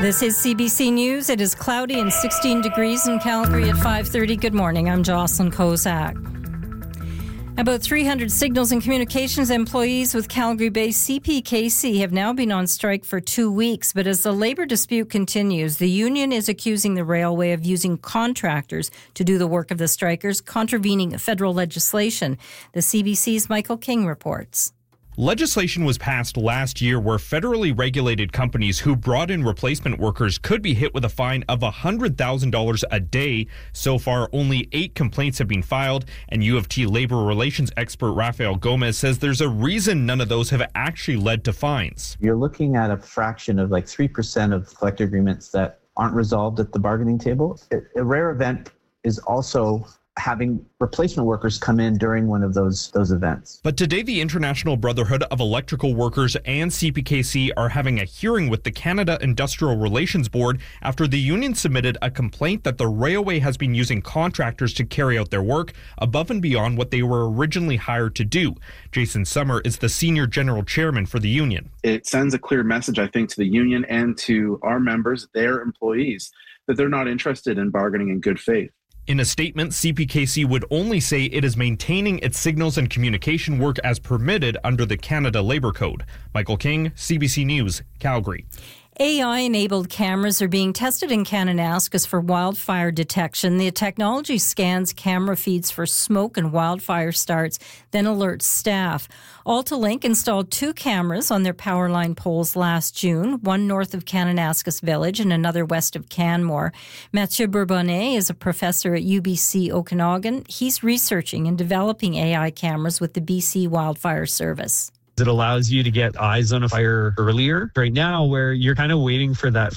This is CBC News. It is cloudy and 16 degrees in Calgary at 5:30. Good morning. I'm Jocelyn Kozak. About 300 signals and communications employees with Calgary-based CPKC have now been on strike for 2 weeks. But as the labour dispute continues, the union is accusing the railway of using contractors to do the work of the strikers, contravening federal legislation. The CBC's Michael King reports. Legislation was passed last year where federally regulated companies who brought in replacement workers could be hit with a fine of $100,000 a day. So far, only 8 complaints have been filed, and U of T labor relations expert Rafael Gomez says there's a reason none of those have actually led to fines. You're looking at a fraction of like 3% of collective agreements that aren't resolved at the bargaining table. A rare event is also having replacement workers come in during one of those events. But today, the International Brotherhood of Electrical Workers and CPKC are having a hearing with the Canada Industrial Relations Board after the union submitted a complaint that the railway has been using contractors to carry out their work above and beyond what they were originally hired to do. Jason Summer is the senior general chairman for the union. It sends a clear message, I think, to the union and to our members, their employees, that they're not interested in bargaining in good faith. In a statement, CPKC would only say it is maintaining its signals and communication work as permitted under the Canada Labour Code. Michael King, CBC News, Calgary. AI-enabled cameras are being tested in Kananaskis for wildfire detection. The technology scans camera feeds for smoke and wildfire starts, then alerts staff. AltaLink installed 2 cameras on their power line poles last June, one north of Kananaskis Village and another west of Canmore. Mathieu Bourbonnais is a professor at UBC Okanagan. He's researching and developing AI cameras with the BC Wildfire Service. It allows you to get eyes on a fire earlier. Right now, where you're kind of waiting for that